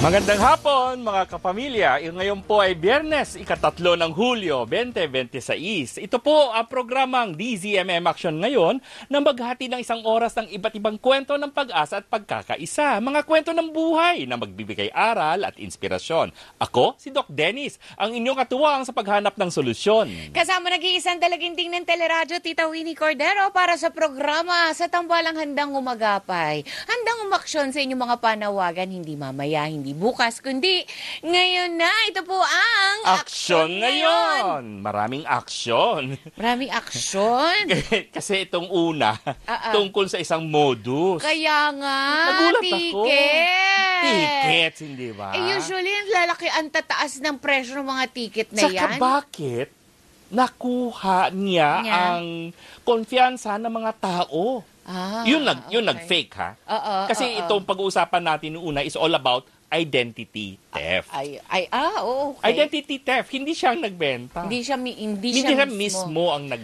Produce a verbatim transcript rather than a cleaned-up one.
Magandang hapon mga kapamilya. Ngayon po ay Biyernes, ikatatlo ng Hulyo, twenty twenty-six. Ito po ang programang D Z M M Action ngayon na maghati ng isang oras ng iba't ibang kwento ng pag-asa at pagkakaisa. Mga kwento ng buhay na magbibigay aral at inspirasyon. Ako, si Doc Dennis, ang inyong katuwang sa paghanap ng solusyon. Kasama nag-iisang dalaginding ng Teleradyo, Tita Winnie Cordero, para sa programa Sa Tambalang Handang Umagapay. Handang umaksyon sa inyong mga panawagan, hindi mamaya, hindi bukas, kundi ngayon na. Ito po ang Aksyon ngayon. Maraming aksyon. Maraming aksyon. Kasi itong una, Ah, ah. tungkol sa isang modus. Kaya nga, Nagulat ako. ticket. Tickets, hindi ba? Eh, usually, ang lalaki ang tataas ng presyo ng mga ticket na Saka yan. bakit nakuha niya, Niya? ang konfiyansa ng mga tao? Ah, yun nag, yun okay. nag-fake, ha? Oo, Kasi oo. itong pag-uusapan natin noong una is all about identity theft. Ay, ay, ah, oo, okay. Identity theft, hindi siya ang nagbenta. Hindi siya, mi- hindi Hindi siya siya mismo. mismo ang nag